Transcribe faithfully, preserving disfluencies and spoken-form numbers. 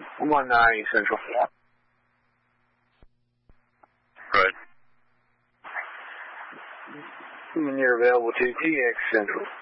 I'm on nine Central. Right. When you're available to T X Central.